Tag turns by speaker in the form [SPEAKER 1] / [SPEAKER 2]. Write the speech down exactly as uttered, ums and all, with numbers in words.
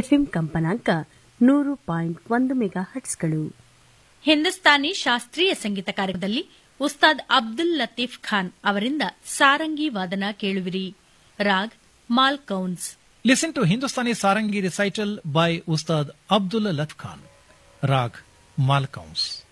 [SPEAKER 1] FM ಕಂಪನಾಂಕ ನೂರು point ಒಂದು ಮೆಗಾ ಹಟ್ಸ್ಗಳು.
[SPEAKER 2] ಹಿಂದೂಸ್ತಾನಿ ಶಾಸ್ತ್ರೀಯ ಸಂಗೀತ ಕಾರ್ಯಕ್ರಮದಲ್ಲಿ ಉಸ್ತಾದ್ ಅಬ್ದುಲ್ ಲತೀಫ್ ಖಾನ್ ಅವರಿಂದ ಸಾರಂಗಿ ವಾದನ ಕೇಳುವಿರಿ. Raag mall ಕೌನ್ಸ್.
[SPEAKER 3] Listen to Hindustani Sarangi recital by Ustad Abdul Latif Khan. Rag Malkauns.